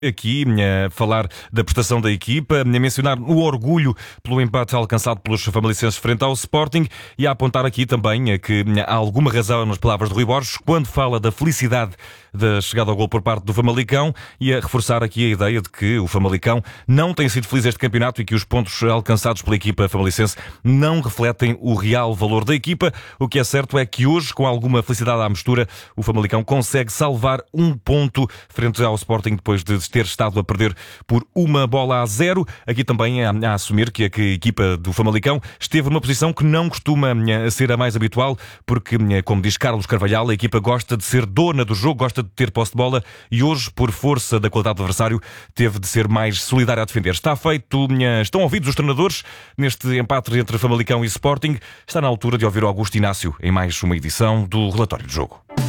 Aqui, falar da prestação da equipa, mencionar o orgulho pelo empate alcançado pelos famalicenses frente ao Sporting e a apontar aqui também que há alguma razão nas palavras de Rui Borges quando fala da felicidade da chegada ao gol por parte do Famalicão e a reforçar aqui a ideia de que o Famalicão não tem sido feliz este campeonato e que os pontos alcançados pela equipa famalicense não refletem o real valor da equipa. O que é certo é que hoje, com alguma felicidade à mistura, o Famalicão consegue salvar um ponto frente ao Sporting depois de ter estado a perder por 1-0. Aqui também a assumir que a equipa do Famalicão esteve numa posição que não costuma ser a mais habitual, porque, como diz Carlos Carvalhal, a equipa gosta de ser dona do jogo, gosta de ter posse de bola e hoje, por força da qualidade do adversário, teve de ser mais solidário a defender. Está feito, estão ouvidos os treinadores neste empate entre Famalicão e Sporting. Está na altura de ouvir o Augusto Inácio em mais uma edição do Relatório do Jogo.